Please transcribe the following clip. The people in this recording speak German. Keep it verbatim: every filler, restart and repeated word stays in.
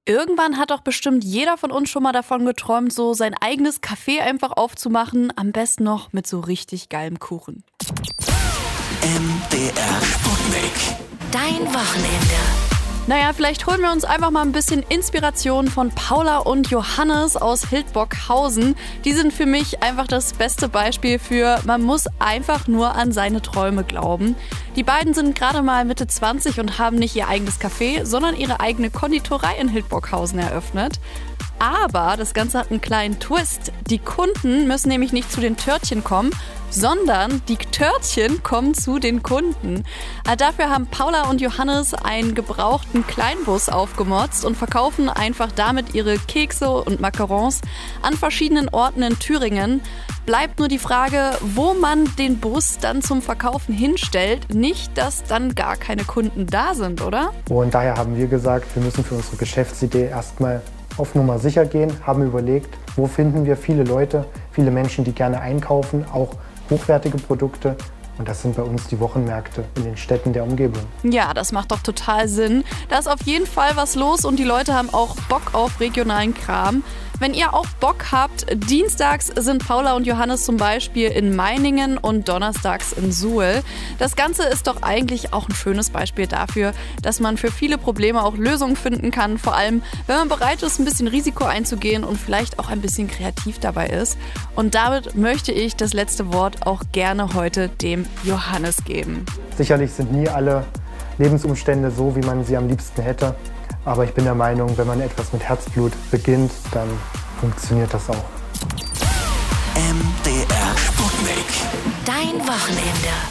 Irgendwann hat doch bestimmt jeder von uns schon mal davon geträumt, so sein eigenes Café einfach aufzumachen. Am besten noch mit so richtig geilem Kuchen. M D R Sputnik. Dein Wochenende. Naja, vielleicht holen wir uns einfach mal ein bisschen Inspiration von Paula und Johannes aus Hildburghausen. Die sind für mich einfach das beste Beispiel für, man muss einfach nur an seine Träume glauben. Die beiden sind gerade mal Mitte zwanzig und haben nicht ihr eigenes Café, sondern ihre eigene Konditorei in Hildburghausen eröffnet. Aber das Ganze hat einen kleinen Twist. Die Kunden müssen nämlich nicht zu den Törtchen kommen, sondern die Törtchen kommen zu den Kunden. Dafür haben Paula und Johannes einen gebrauchten Kleinbus aufgemotzt und verkaufen einfach damit ihre Kekse und Macarons an verschiedenen Orten in Thüringen. Bleibt nur die Frage, wo man den Bus dann zum Verkaufen hinstellt. Nicht, dass dann gar keine Kunden da sind, oder? Und daher haben wir gesagt, wir müssen für unsere Geschäftsidee erstmal auf Nummer sicher gehen, haben überlegt, wo finden wir viele Leute, viele Menschen, die gerne einkaufen, auch hochwertige Produkte. Und das sind bei uns die Wochenmärkte in den Städten der Umgebung. Ja, das macht doch total Sinn. Da ist auf jeden Fall was los und die Leute haben auch Bock auf regionalen Kram. Wenn ihr auch Bock habt, dienstags sind Paula und Johannes zum Beispiel in Meiningen und donnerstags in Suhl. Das Ganze ist doch eigentlich auch ein schönes Beispiel dafür, dass man für viele Probleme auch Lösungen finden kann. Vor allem, wenn man bereit ist, ein bisschen Risiko einzugehen und vielleicht auch ein bisschen kreativ dabei ist. Und damit möchte ich das letzte Wort auch gerne heute dem Johannes geben. Sicherlich sind nie alle Lebensumstände so, wie man sie am liebsten hätte. Aber ich bin der Meinung, wenn man etwas mit Herzblut beginnt, dann funktioniert das auch. M D R Sputnik. Dein Wochenende.